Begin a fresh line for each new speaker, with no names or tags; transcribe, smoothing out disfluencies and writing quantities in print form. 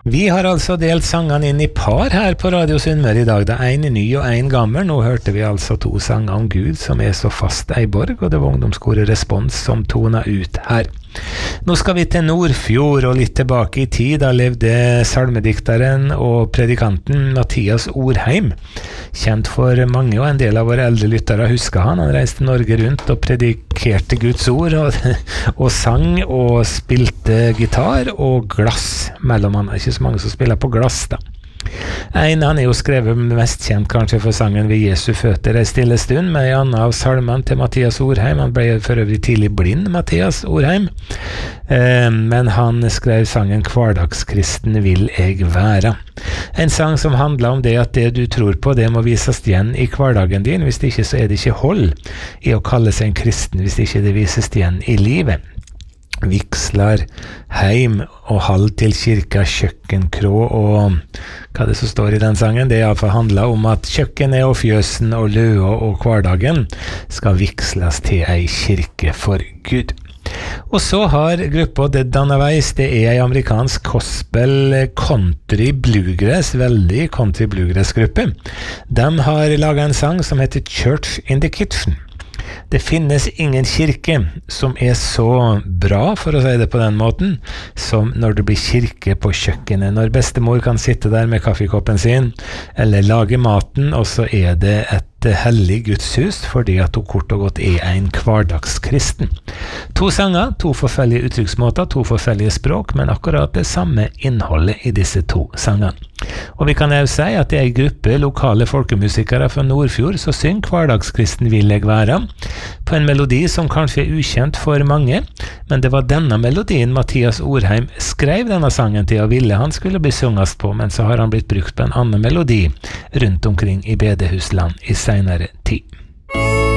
Vi har altså delt sangene inn i par her på Radio Sunnmøre i dag. Det er en ny og en gammel. Nå hørte vi altså 2 sanger om Gud som er så fast ei borg, og det var ungdomskoret Respons som tona ut her. Nå skal vi til Nordfjord og litt tilbake i tid. Da levde salmedikteren og predikanten Mathias Orheim. Kjent for mange, og en del av våre eldre lyttere husker han. Han reiste Norge rundt og predikerte Guds ord, og sang og spilte gitar og glass mellom han. Det er ikke så mange som spiller på glass da. Han er jo skrevet mest kjent kanskje for sangen Ved Jesu føtter ei stille stund, med en av salmene til Mathias Orheim. Han ble for øvrig tidlig blind, Mathias Orheim, men han skrev sangen Hverdagskristen vil jeg være. En sang som handler om det at det du tror på, det må vises igjen i hverdagen din. Hvis det ikke, så er det ikke hold i å kalle seg en kristen hvis det ikke det vises igjen i livet. Vigslar, heim og halv til kirka, kjøkkenkrå og hva det som står i den sangen, det i alle fall handler om at kjøkkenet og fjøsen og løa og hverdagen skal vigslas til ei kirke for Gud. Og så har gruppa The Donaways, det er ei amerikansk gospel country bluegrass, veldig country bluegrass gruppe. De har laget en sang som heter Church in the Kitchen. Det finnes ingen kirke som er så bra, for å si det på den måten, som når det blir kirke på kjøkkenet. Når bestemor kan sitte der med kaffekoppen sin, eller lage maten, og så er det et hellig gudshus, fordi at hun kort og godt er en hverdagskristen. 2 sanger, 2 forskjellige uttrykksmåter, 2 forskjellige språk, men akkurat det samme innholdet i disse 2 sangene. Og vi kan også si at det er en gruppe lokale folkemusikere fra Nordfjord som synger Hverdagskristen vil jeg være, på en melodi som kanskje er ukjent for mange, men det var denne melodien Mathias Orheim skrev denne sangen til og ville han skulle bli sungast på, men så har han blitt brukt på en annen melodi rundt omkring i bedehusland i senere tid.